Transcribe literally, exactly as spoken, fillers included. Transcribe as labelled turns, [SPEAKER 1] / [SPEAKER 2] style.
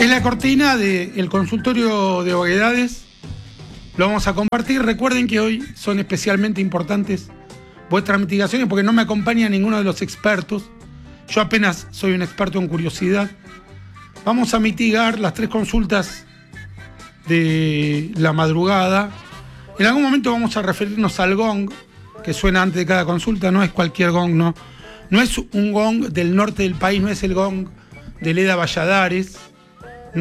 [SPEAKER 1] Es la cortina del consultorio de vaguedades. Lo vamos a compartir. Recuerden que hoy son especialmente importantes vuestras mitigaciones porque no me acompaña ninguno de los expertos. Yo apenas soy un experto en curiosidad. Vamos a mitigar las tres consultas de la madrugada. En algún momento vamos a referirnos al gong que suena antes de cada consulta. No es cualquier gong, no. No es un gong del norte del país, no es el gong de Leda Valladares.